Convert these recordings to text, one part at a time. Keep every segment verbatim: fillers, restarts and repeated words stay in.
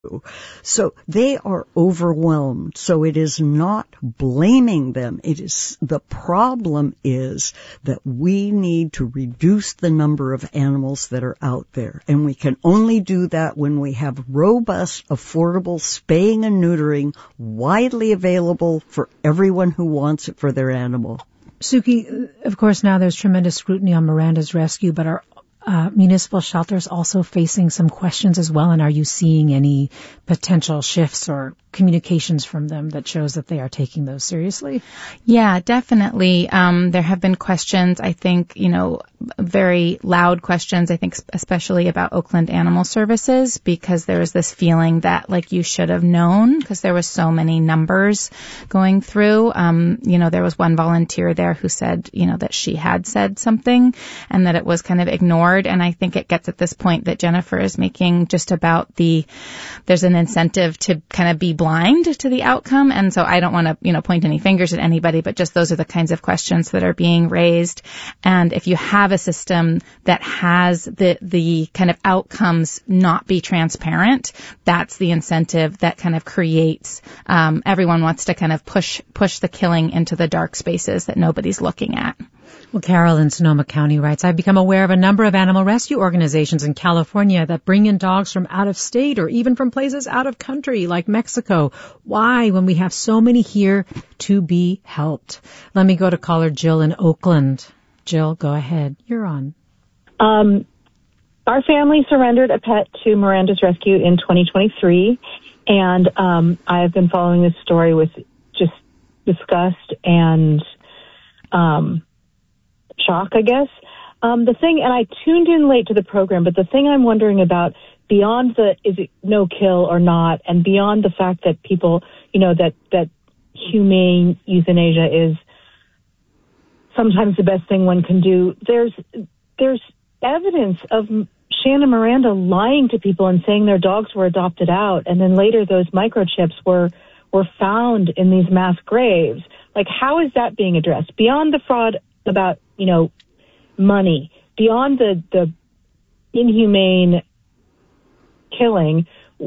So they are overwhelmed. So it is not blaming them. It is, the problem is that we need to reduce the number of animals that are out there. And we can only do that when we have robust, affordable spaying and neutering widely available for everyone who wants it for their animal. Suki, of course, now there's tremendous scrutiny on Miranda's rescue, but are Uh, municipal shelters also facing some questions as well? And are you seeing any potential shifts or communications from them that shows that they are taking those seriously? Yeah, definitely. Um, there have been questions, I think, you know, very loud questions, I think, especially about Oakland Animal Services, because there was this feeling that, like, you should have known because there was so many numbers going through. Um, you know, there was one volunteer there who said, you know, that she had said something and that it was kind of ignored. And I think it gets at this point that Jennifer is making just about the, there's an incentive to kind of be blind to the outcome. And so I don't want to, you know, point any fingers at anybody, but just those are the kinds of questions that are being raised. And if you have a system that has the, the kind of outcomes not be transparent, that's the incentive that kind of creates, um, everyone wants to kind of push, push the killing into the dark spaces that nobody's looking at. Well, Carol in Sonoma County writes, I've become aware of a number of animal rescue organizations in California that bring in dogs from out of state or even from places out of country like Mexico. Why, when we have so many here to be helped? Let me go to caller Jill in Oakland. Jill, go ahead. You're on. Um, our family surrendered a pet to Miranda's Rescue in twenty twenty-three, and um, I have been following this story with just disgust and um shock, I guess. Um, the thing, and I tuned in late to the program, but the thing I'm wondering about beyond the, is it no kill or not, and beyond the fact that people, you know, that, that humane euthanasia is sometimes the best thing one can do, there's, there's evidence of Shannon Miranda lying to people and saying their dogs were adopted out, and then later those microchips were, were found in these mass graves. Like, how is that being addressed? Beyond the fraud about, you know, money, beyond the, the inhumane killing,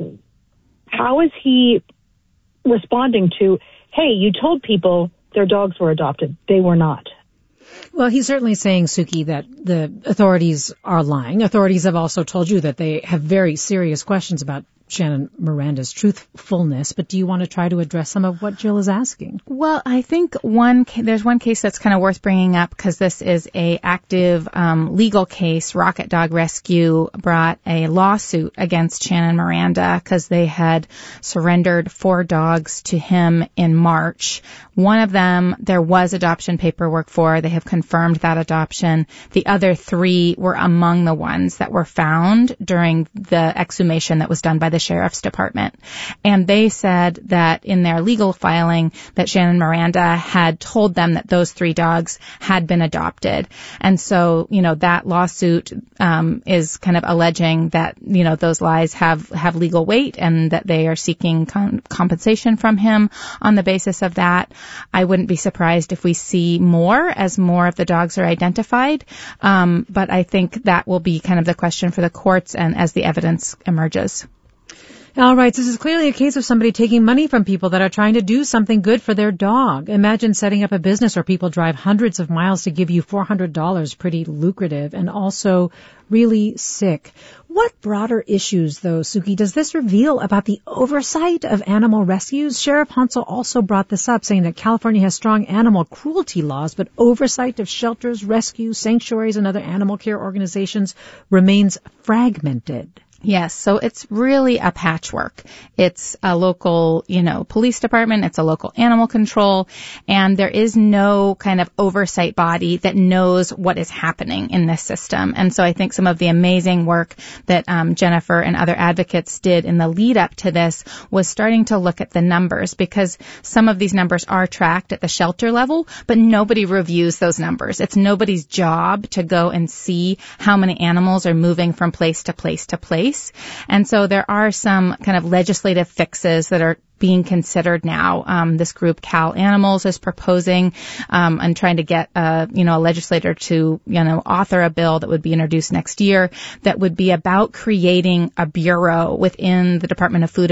how is he responding to, hey, you told people their dogs were adopted. They were not. Well, he's certainly saying, Suki, that the authorities are lying. Authorities have also told you that they have very serious questions about Shannon Miranda's truthfulness, but do you want to try to address some of what Jill is asking? Well, I think one there's one case that's kind of worth bringing up because this is a active um, legal case. Rocket Dog Rescue brought a lawsuit against Shannon Miranda because they had surrendered four dogs to him in March. One of them there was adoption paperwork for. They have confirmed that adoption. The other three were among the ones that were found during the exhumation that was done by the Sheriff's Department. And they said that in their legal filing that Shannon Miranda had told them that those three dogs had been adopted. And so, you know, that lawsuit um, is kind of alleging that, you know, those lies have, have legal weight and that they are seeking con- compensation from him on the basis of that. I wouldn't be surprised if we see more as more of the dogs are identified. Um, but I think that will be kind of the question for the courts and as the evidence emerges. All right, so this is clearly a case of somebody taking money from people that are trying to do something good for their dog. Imagine setting up a business where people drive hundreds of miles to give you four hundred dollars, pretty lucrative, and also really sick. What broader issues, though, Suki, does this reveal about the oversight of animal rescues? Sheriff Hansel also brought this up, saying that California has strong animal cruelty laws, but oversight of shelters, rescues, sanctuaries, and other animal care organizations remains fragmented. Yes, so it's really a patchwork. It's a local, you know, police department, it's a local animal control, and there is no kind of oversight body that knows what is happening in this system. And so I think some of the amazing work that um, Jennifer and other advocates did in the lead up to this was starting to look at the numbers, because some of these numbers are tracked at the shelter level, but nobody reviews those numbers. It's nobody's job to go and see how many animals are moving from place to place to place. And so there are some kind of legislative fixes that are being considered now. Um, this group, Cal Animals, is proposing um, and trying to get a, you know, a legislator to, you know, author a bill that would be introduced next year that would be about creating a bureau within the Department of Food